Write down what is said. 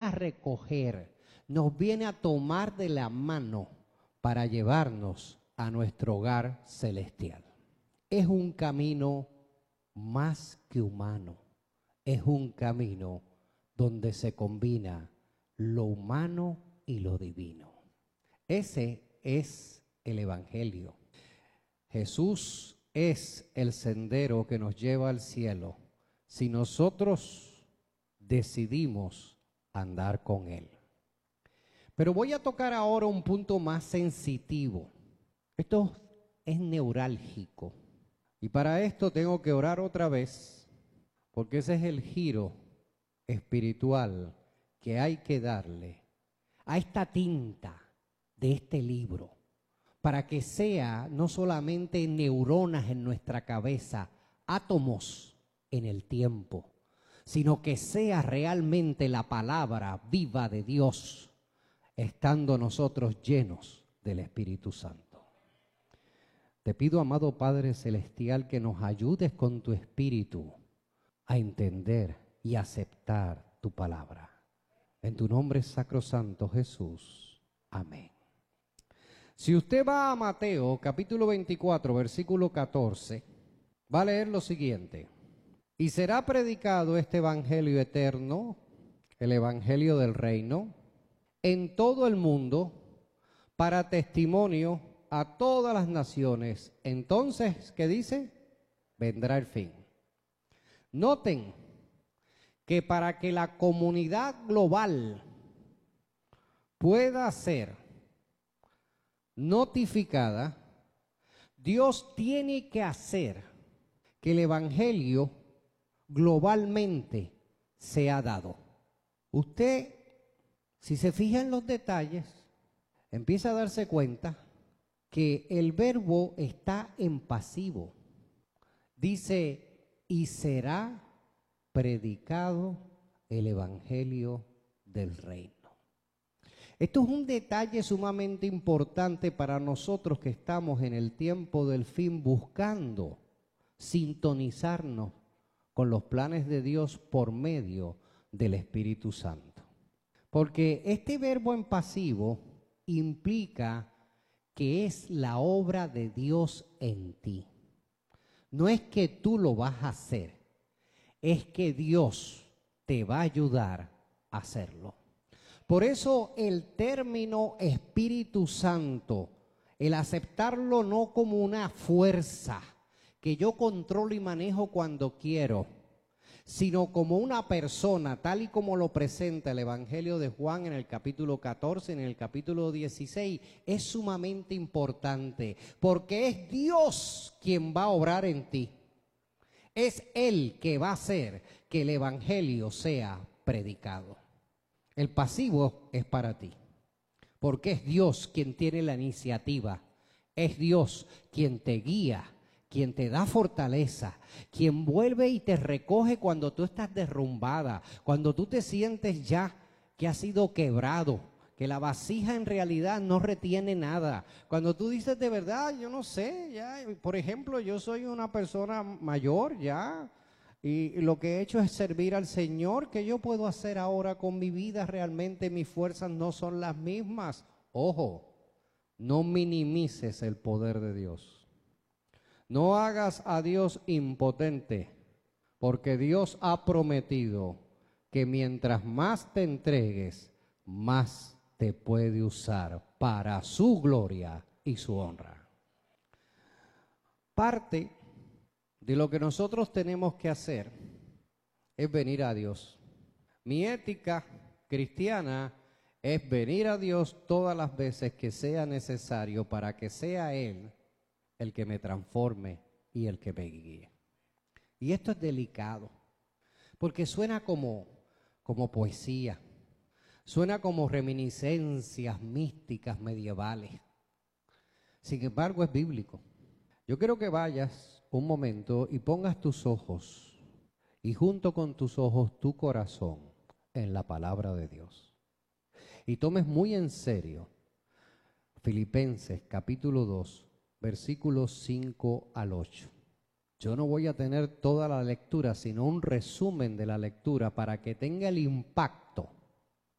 a recoger, nos viene a tomar de la mano para llevarnos a nuestro hogar celestial. Es un camino más que humano, es un camino donde se combina lo humano y lo divino. Ese es el Evangelio. Jesús es el sendero que nos lleva al cielo si nosotros decidimos andar con Él. Pero voy a tocar ahora un punto más sensitivo. Esto es neurálgico. Y para esto tengo que orar otra vez, porque ese es el giro espiritual que hay que darle a esta tinta de este libro, para que sea no solamente neuronas en nuestra cabeza, átomos en el tiempo, sino que sea realmente la palabra viva de Dios, estando nosotros llenos del Espíritu Santo. Te pido, amado Padre Celestial, que nos ayudes con tu Espíritu a entender y aceptar tu palabra. En tu nombre sacrosanto, Jesús. Amén. Si usted va a Mateo capítulo 24, versículo 14, va a leer lo siguiente. Y será predicado este evangelio eterno, el evangelio del reino, en todo el mundo, para testimonio a todas las naciones. Entonces, ¿qué dice? Vendrá el fin. Noten que para que la comunidad global pueda ser notificada, Dios tiene que hacer que el evangelio globalmente sea dado. Usted, si se fija en los detalles, empieza a darse cuenta que el verbo está en pasivo. Dice, y será predicado el evangelio del reino. Esto es un detalle sumamente importante para nosotros que estamos en el tiempo del fin buscando sintonizarnos con los planes de Dios por medio del Espíritu Santo. Porque este verbo en pasivo implica que es la obra de Dios en ti. No es que tú lo vas a hacer, es que Dios te va a ayudar a hacerlo. Por eso el término Espíritu Santo, el aceptarlo no como una fuerza que yo controlo y manejo cuando quiero, sino como una persona, tal y como lo presenta el Evangelio de Juan en el capítulo 14, en el capítulo 16, es sumamente importante, porque es Dios quien va a obrar en ti. Es Él que va a hacer que el Evangelio sea predicado. El pasivo es para ti, porque es Dios quien tiene la iniciativa, es Dios quien te guía, quien te da fortaleza, quien vuelve y te recoge cuando tú estás derrumbada, cuando tú te sientes ya que has sido quebrado, que la vasija en realidad no retiene nada. Cuando tú dices de verdad, yo no sé, ya, por ejemplo, yo soy una persona mayor ya, y lo que he hecho es servir al Señor. ¿Qué yo puedo hacer ahora con mi vida? Realmente mis fuerzas no son las mismas. Ojo, no minimices el poder de Dios. No hagas a Dios impotente, porque Dios ha prometido que mientras más te entregues, más te puede usar para su gloria y su honra. Parte de lo que nosotros tenemos que hacer es venir a Dios. Mi ética cristiana es venir a Dios todas las veces que sea necesario para que sea Él el que me transforme y el que me guíe. Y esto es delicado, porque suena como poesía, suena como reminiscencias místicas medievales. Sin embargo, es bíblico. Yo quiero que vayas un momento y pongas tus ojos y junto con tus ojos tu corazón en la palabra de Dios. Y tomes muy en serio Filipenses capítulo 2, versículos 5 al 8. Yo no voy a tener toda la lectura, sino un resumen de la lectura para que tenga el impacto